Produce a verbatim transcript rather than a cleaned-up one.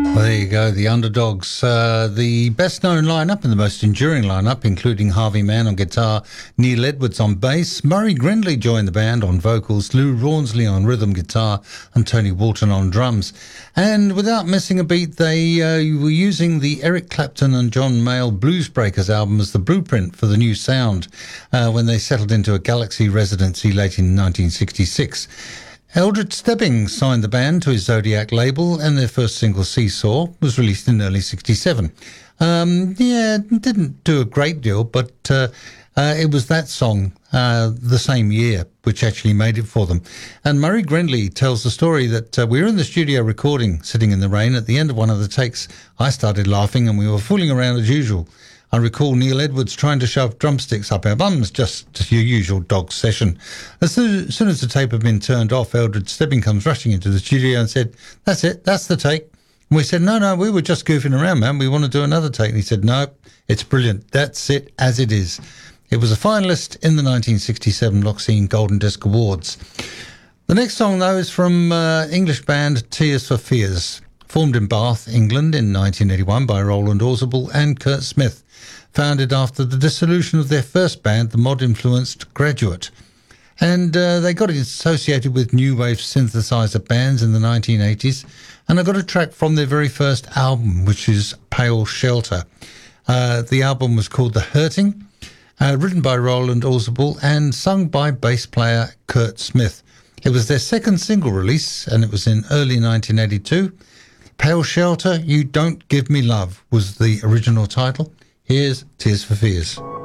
Well, there you go, the Underdogs, uh, the best-known lineup and the most enduring lineup, including Harvey Mann on guitar, Neil Edwards on bass, Murray Grindley joined the band on vocals, Lou Rawnsley on rhythm guitar, and Tony Walton on drums. And without missing a beat, they uh, were using the Eric Clapton and John Mayall Blues Breakers album as the blueprint for the new sound uh, when they settled into a Galaxy residency late in nineteen sixty-six. Eldred Stebbing signed the band to his Zodiac label, and their first single, Seesaw, was released in early sixty-seven. Um, yeah, didn't do a great deal, but uh, uh, it was that song uh, the same year which actually made it for them. And Murray Grindley tells the story that uh, we were in the studio recording, sitting in the rain. At the end of one of the takes, I started laughing and we were fooling around as usual. I recall Neil Edwards trying to shove drumsticks up our bums, just your usual dog session. As soon, as soon as the tape had been turned off, Eldred Stebbing comes rushing into the studio and said, "That's it, that's the take." And we said, no, no, we were just goofing around, man. We want to do another take. And he said, no, it's brilliant. That's it, as it is. It was a finalist in the nineteen sixty-seven Loxine Golden Disc Awards. The next song, though, is from uh, English band Tears for Fears, formed in Bath, England in nineteen eighty-one by Roland Orzabal and Kurt Smith. Founded after the dissolution of their first band, the mod-influenced Graduate. And uh, they got associated with new wave synthesizer bands in the nineteen eighties, and I got a track from their very first album, which is Pale Shelter. Uh, the album was called The Hurting, uh, written by Roland Orzabal and sung by bass player Kurt Smith. It was their second single release, and it was in early nineteen eighty-two. Pale Shelter, You Don't Give Me Love was the original title. Here's Tears for Fears.